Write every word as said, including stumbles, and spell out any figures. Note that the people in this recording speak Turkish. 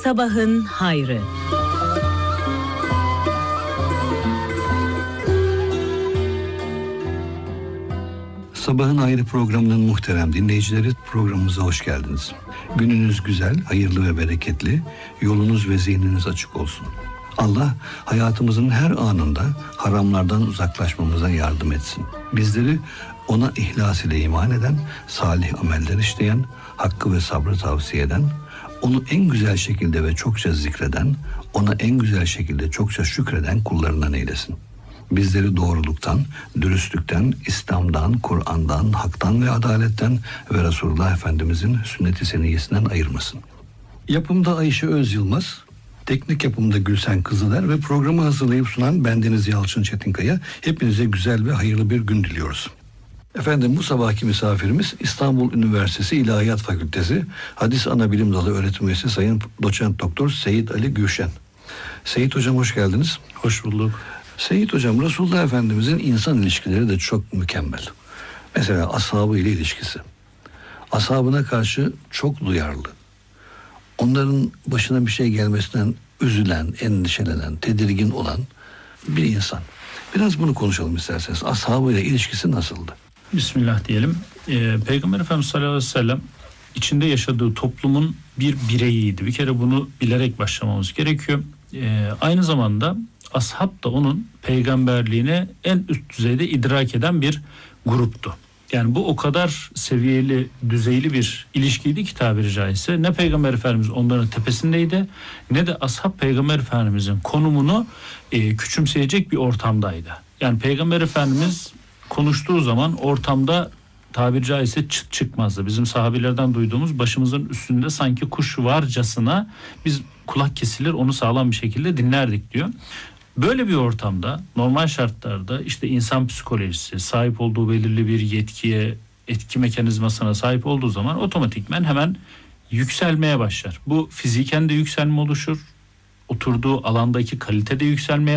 Sabahın hayrı. Sabahın Hayrı programının muhterem dinleyicileri, programımıza hoş geldiniz. Gününüz güzel, hayırlı ve bereketli, yolunuz ve zihniniz açık olsun. Allah hayatımızın her anında haramlardan uzaklaşmamıza yardım etsin. Bizleri ona ihlas ile iman eden, salih ameller işleyen, hakkı ve sabrı tavsiye eden, onu en güzel şekilde ve çokça zikreden, ona en güzel şekilde çokça şükreden kullarından eylesin. Bizleri doğruluktan, dürüstlükten, İslam'dan, Kur'an'dan, haktan ve adaletten ve Resulullah Efendimizin sünnet-i seniyyesinden ayırmasın. Yapımda Ayşe Öz Yılmaz, teknik yapımda Gülsen Kızıler ve programı hazırlayıp sunan bendeniz Yalçın Çetinkaya. Hepinize güzel ve hayırlı bir gün diliyoruz. Efendim, bu sabahki misafirimiz İstanbul Üniversitesi İlahiyat Fakültesi Hadis Anabilim Dalı Öğretim Üyesi Sayın Doçent Doktor Seyit Ali Gülşen. Seyit Hocam, hoş geldiniz. Hoş bulduk. Seyit Hocam, Resulullah Efendimizin insan ilişkileri de çok mükemmel. Mesela ashabı ile ilişkisi. Ashabına karşı çok duyarlı. Onların başına bir şey gelmesinden üzülen, endişelenen, tedirgin olan bir insan. Biraz bunu konuşalım isterseniz. Ashabı ile ilişkisi nasıldı? Bismillah diyelim. Ee, Peygamber Efendimiz sallallahu aleyhi ve sellem içinde yaşadığı toplumun bir bireyiydi. Bir kere bunu bilerek başlamamız gerekiyor. Ee, aynı zamanda ashab da onun peygamberliğine en üst düzeyde idrak eden bir gruptu. Yani bu o kadar seviyeli, düzeyli bir ilişkiydi ki tabiri caizse. Ne Peygamber Efendimiz onların tepesindeydi, ne de ashab Peygamber Efendimizin konumunu e, küçümseyecek bir ortamdaydı. Yani Peygamber Efendimiz konuştuğu zaman ortamda tabiri caizse çıt çıkmazdı. Bizim sahabelerden duyduğumuz, başımızın üstünde sanki kuş varcasına biz kulak kesilir onu sağlam bir şekilde dinlerdik diyor. Böyle bir ortamda normal şartlarda işte insan psikolojisi, sahip olduğu belirli bir yetkiye, etki mekanizmasına sahip olduğu zaman otomatikmen hemen yükselmeye başlar. Bu fiziken de yükselme oluşur, oturduğu alandaki kalitede yükselmeye